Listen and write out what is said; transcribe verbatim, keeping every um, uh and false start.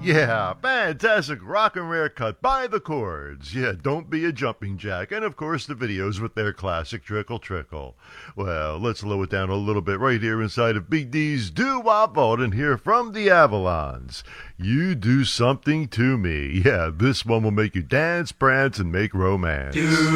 Yeah, fantastic rock and rare cut by the Chords. Yeah, Don't Be a Jumping Jack. And of course the videos with their classic Trickle Trickle. Well, let's lower it down a little bit right here inside of Big D's Doo-Wop Vault and hear from the Avalons. You Do Something to Me. Yeah, this one will make you dance, prance, and make romance.